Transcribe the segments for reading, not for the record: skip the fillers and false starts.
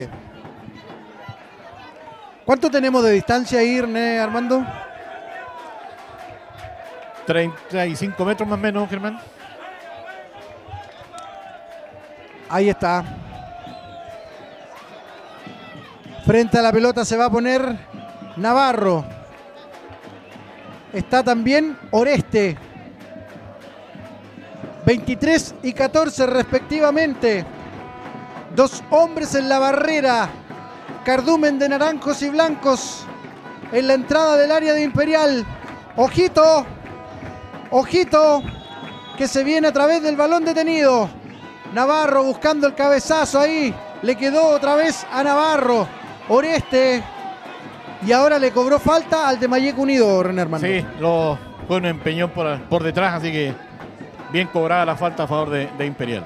¿Cuánto tenemos de distancia ahí, René Armando? 35 metros más o menos, Germán. Ahí está. Frente a la pelota se va a poner Navarro. Está también Oreste. 23 y 14 respectivamente. Dos hombres en la barrera. Cardumen de naranjos y blancos en la entrada del área de Imperial. Ojito, ojito, que se viene a través del balón detenido. Navarro buscando el cabezazo ahí. Le quedó otra vez a Navarro. Oreste. Y ahora le cobró falta al de Malleco Unido, René Armando. Sí, fue un empeñón por detrás, así que bien cobrada la falta a favor de Imperial.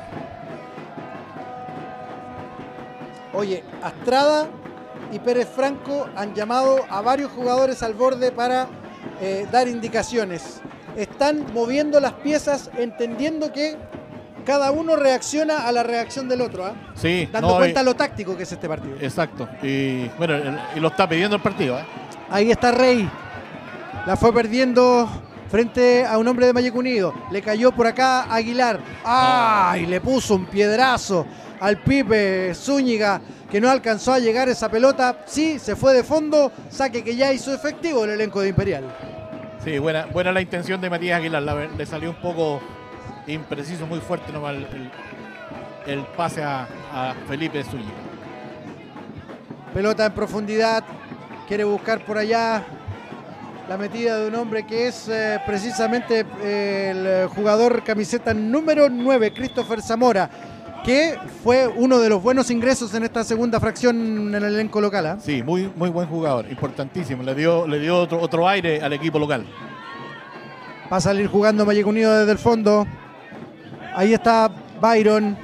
Oye, Astrada y Pérez Franco han llamado a varios jugadores al borde para dar indicaciones. Están moviendo las piezas, entendiendo que cada uno reacciona a la reacción del otro, ¿eh? Sí, dando cuenta lo táctico que es este partido. Exacto. Y bueno, y lo está pidiendo el partido, ¿eh? Ahí está Rey. La fue perdiendo frente a un hombre de Malleco Unido. Le cayó por acá Aguilar. ¡Ay! Le puso un piedrazo al Pipe Zúñiga, que no alcanzó a llegar esa pelota. Sí, se fue de fondo. Saque que ya hizo efectivo el elenco de Imperial. Sí, buena la intención de Matías Aguilar. Le salió un poco impreciso, muy fuerte nomás el pase a Felipe Zúñiga. Pelota en profundidad. Quiere buscar por allá la metida de un hombre que es precisamente el jugador camiseta número 9, Christopher Zamora, que fue uno de los buenos ingresos en esta segunda fracción en el elenco local, ¿eh? Sí, muy buen jugador, importantísimo. Le dio otro aire al equipo local. Va a salir jugando Malleco Unido desde el fondo. Ahí está Byron.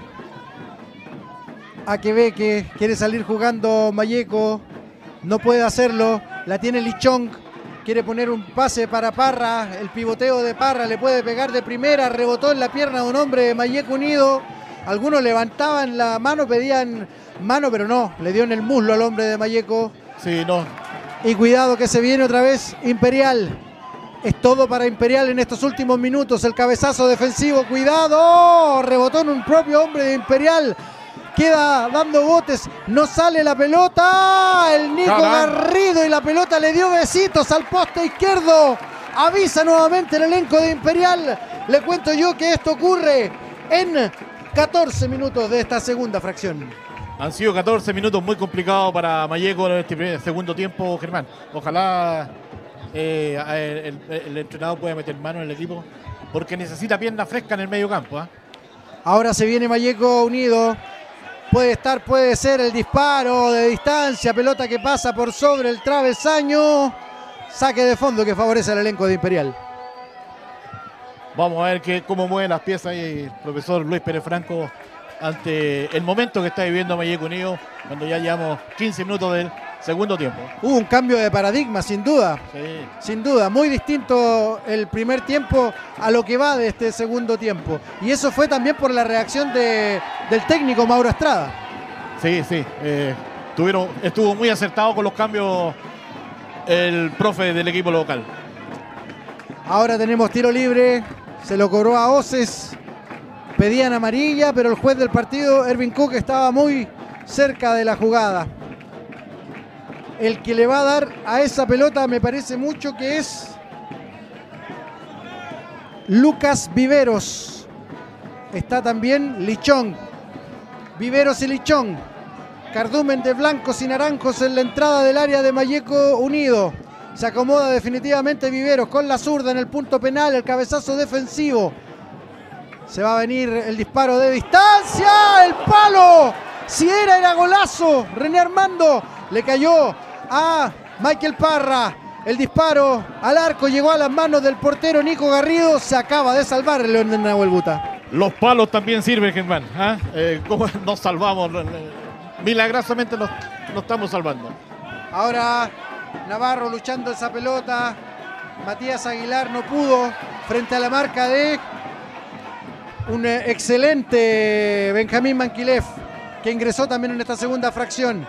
Akebeque quiere salir jugando Malleco. No puede hacerlo. La tiene Lichong. Quiere poner un pase para Parra. El pivoteo de Parra le puede pegar de primera. Rebotó en la pierna de un hombre de Malleco Unido. Algunos levantaban la mano, pedían mano, pero no. Le dio en el muslo al hombre de Malleco. Sí, no. Y cuidado que se viene otra vez Imperial. Es todo para Imperial en estos últimos minutos. El cabezazo defensivo. ¡Cuidado! Rebotó en un propio hombre de Imperial. Queda dando botes. No sale la pelota. El Nico Garrido y la pelota le dio besitos al poste izquierdo. Avisa nuevamente el elenco de Imperial. Le cuento yo que esto ocurre en 14 minutos de esta segunda fracción. Han sido 14 minutos muy complicados para Malleco en este segundo tiempo, Germán. Ojalá el entrenador pueda meter mano en el equipo, porque necesita pierna fresca en el medio campo, ¿eh? Ahora se viene Malleco Unido. Puede ser el disparo de distancia. Pelota que pasa por sobre el travesaño. Saque de fondo que favorece al elenco de Imperial. Vamos a ver cómo mueven las piezas ahí el profesor Luis Pérez Franco ante el momento que está viviendo Malleco Unido, cuando ya llevamos 15 minutos del segundo tiempo. Hubo un cambio de paradigma, sin duda. Sí. Sin duda, muy distinto el primer tiempo a lo que va de este segundo tiempo. Y eso fue también por la reacción del técnico Mauro Astrada. Sí. Estuvo muy acertado con los cambios el profe del equipo local. Ahora tenemos tiro libre. Se lo cobró a Oces. Pedían amarilla, pero el juez del partido, Ervin Cook, estaba muy cerca de la jugada. El que le va a dar a esa pelota me parece mucho que es Lucas Viveros. Está también Lichong. Viveros y Lichong. Cardumen de blancos y naranjos en la entrada del área de Malleco Unido. Se acomoda definitivamente Viveros con la zurda en el punto penal. El cabezazo defensivo. Se va a venir el disparo de distancia. ¡El palo! Si era golazo. René Armando le cayó a Michael Parra. El disparo al arco llegó a las manos del portero Nico Garrido. Se acaba de salvar el León de Nahuel Buta. Los palos también sirven, Germán. ¿Cómo nos salvamos? Milagrosamente nos estamos salvando. Ahora Navarro luchando esa pelota. Matías Aguilar no pudo frente a la marca de un excelente Benjamín Manquilef, que ingresó también en esta segunda fracción.